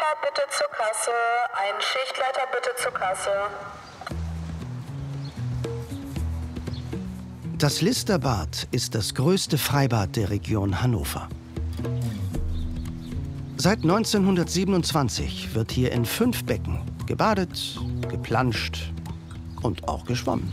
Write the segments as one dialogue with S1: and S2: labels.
S1: bitte zur Kasse. Ein Schichtleiter bitte zur Kasse.
S2: Das Listerbad ist das größte Freibad der Region Hannover. Seit 1927 wird hier in 5 Becken gebadet, geplanscht und auch geschwommen.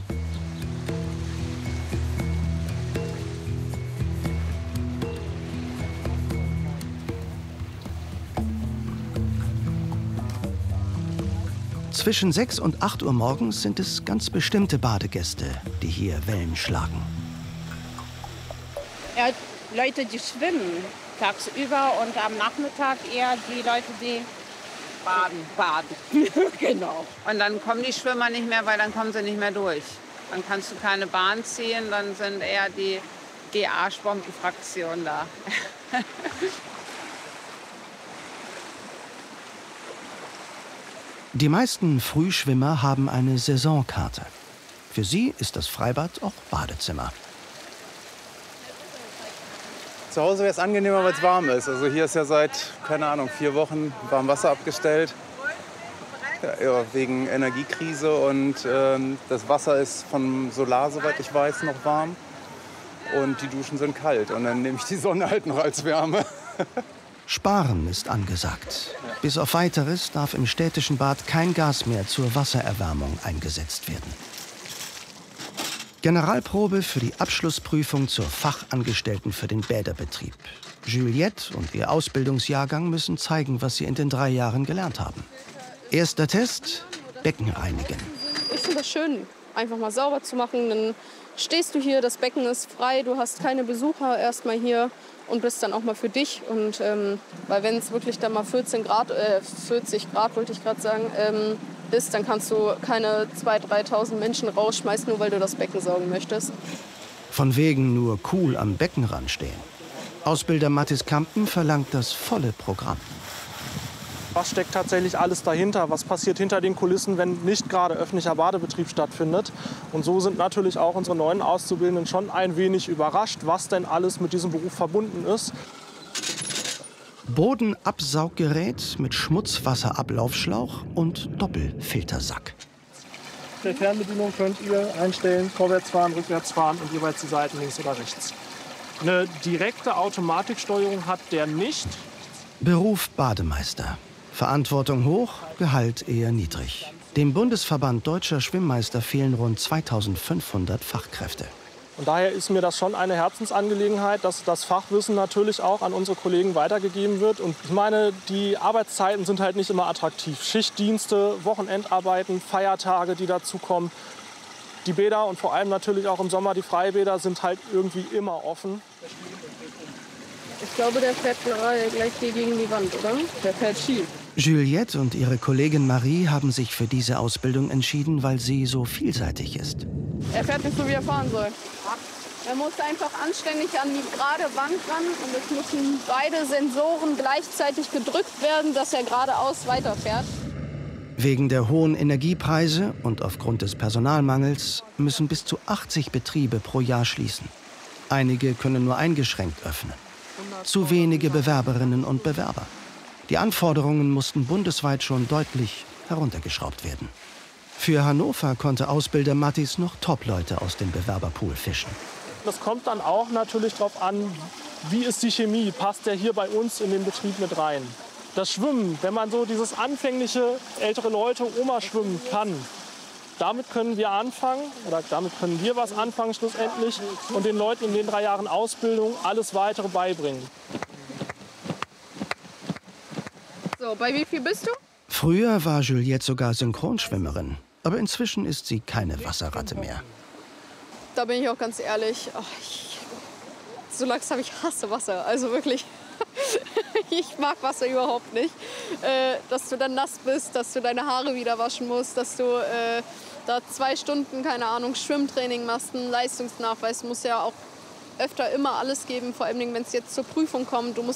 S2: Zwischen 6 und 8 Uhr morgens sind es ganz bestimmte Badegäste, die hier Wellen schlagen.
S3: Ja, Leute, die schwimmen tagsüber und am Nachmittag eher die Leute, die baden. Genau. Und dann kommen die Schwimmer nicht mehr, weil dann kommen sie nicht mehr durch. Dann kannst du keine Bahn ziehen, dann sind eher die Arschbombenfraktion da.
S2: Die meisten Frühschwimmer haben eine Saisonkarte. Für sie ist das Freibad auch Badezimmer.
S4: Zu Hause wäre es angenehmer, weil es warm ist. Also hier ist ja seit, keine Ahnung, 4 Wochen Warmwasser abgestellt. Ja, wegen Energiekrise. Und das Wasser ist von Solar, soweit ich weiß, noch warm. Und die Duschen sind kalt. Und dann nehme ich die Sonne halt noch als Wärme.
S2: Sparen ist angesagt. Bis auf Weiteres darf im städtischen Bad kein Gas mehr zur Wassererwärmung eingesetzt werden. Generalprobe für die Abschlussprüfung zur Fachangestellten für den Bäderbetrieb. Juliette und ihr Ausbildungsjahrgang müssen zeigen, was sie in den 3 Jahren gelernt haben. Erster Test: Becken reinigen.
S5: Ich finde das schön, einfach mal sauber zu machen. Dann stehst du hier, das Becken ist frei, du hast keine Besucher erstmal hier und bist dann auch mal für dich. Und weil wenn es wirklich dann mal 40 Grad wollte ich gerade sagen, ist, dann kannst du keine 2.000, 3.000 Menschen rausschmeißen, nur weil du das Becken saugen möchtest.
S2: Von wegen nur cool am Beckenrand stehen. Ausbilder Mathis Kampen verlangt das volle Programm.
S6: Was steckt tatsächlich alles dahinter? Was passiert hinter den Kulissen, wenn nicht gerade öffentlicher Badebetrieb stattfindet? Und so sind natürlich auch unsere neuen Auszubildenden schon ein wenig überrascht, was denn alles mit diesem Beruf verbunden ist.
S2: Bodenabsauggerät mit Schmutzwasserablaufschlauch und Doppelfiltersack.
S6: Der Fernbedienung könnt ihr einstellen, vorwärts fahren, rückwärts fahren und jeweils die Seiten links oder rechts. Eine direkte Automatiksteuerung hat der nicht.
S2: Beruf Bademeister. Verantwortung hoch, Gehalt eher niedrig. Dem Bundesverband Deutscher Schwimmmeister fehlen rund 2.500 Fachkräfte.
S6: Und daher ist mir das schon eine Herzensangelegenheit, dass das Fachwissen natürlich auch an unsere Kollegen weitergegeben wird. Und ich meine, die Arbeitszeiten sind halt nicht immer attraktiv. Schichtdienste, Wochenendarbeiten, Feiertage, die dazukommen. Die Bäder und vor allem natürlich auch im Sommer die Freibäder sind halt irgendwie immer offen.
S5: Ich glaube, der fährt gleich hier gegen die Wand, oder? Der fährt schief.
S2: Juliette und ihre Kollegin Marie haben sich für diese Ausbildung entschieden, weil sie so vielseitig ist.
S5: Er fährt nicht so, wie er fahren soll. Er muss einfach anständig an die gerade Wand ran und es müssen beide Sensoren gleichzeitig gedrückt werden, dass er geradeaus weiterfährt.
S2: Wegen der hohen Energiepreise und aufgrund des Personalmangels müssen bis zu 80 Betriebe pro Jahr schließen. Einige können nur eingeschränkt öffnen. Zu wenige Bewerberinnen und Bewerber. Die Anforderungen mussten bundesweit schon deutlich heruntergeschraubt werden. Für Hannover konnte Ausbilder Mathis noch Top-Leute aus dem Bewerberpool fischen.
S6: Das kommt dann auch natürlich darauf an, wie ist die Chemie, passt der hier bei uns in den Betrieb mit rein. Das Schwimmen, wenn man so dieses anfängliche ältere Leute Oma schwimmen kann, damit können wir anfangen, oder damit können wir was anfangen schlussendlich und den Leuten in den 3 Jahren Ausbildung alles Weitere beibringen.
S5: So, bei wie viel bist du?
S2: Früher war Juliette sogar Synchronschwimmerin, aber inzwischen ist sie keine Wasserratte mehr.
S5: Da bin ich auch ganz ehrlich, so langsam, ich hasse Wasser, also wirklich. Ich mag Wasser überhaupt nicht. Dass du dann nass bist, dass du deine Haare wieder waschen musst, dass du da 2 Stunden, keine Ahnung, Schwimmtraining machst, einen Leistungsnachweis, muss ja auch öfter immer alles geben, vor allem wenn es jetzt zur Prüfung kommt. Du musst